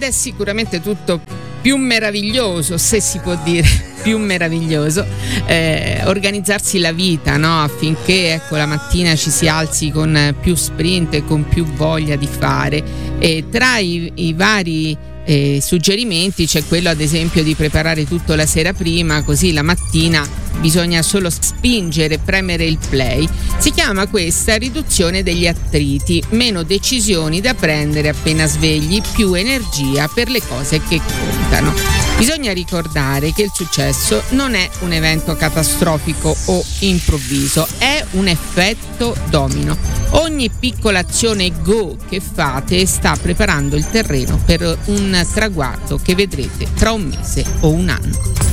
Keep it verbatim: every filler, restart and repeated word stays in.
è sicuramente tutto più meraviglioso, se si può dire, più meraviglioso, eh, organizzarsi la vita, no? Affinché ecco la mattina ci si alzi con più sprint e con più voglia di fare. E tra i, i vari eh, suggerimenti c'è quello ad esempio di preparare tutto la sera prima, così la mattina bisogna solo spingere, premere il play. Si chiama questa riduzione degli attriti, meno decisioni da prendere appena svegli, più energia per le cose che contano. Bisogna ricordare che il successo non è un evento catastrofico o improvviso, è un effetto domino. Ogni piccola azione go che fate sta preparando il terreno per un traguardo che vedrete tra un mese o un anno.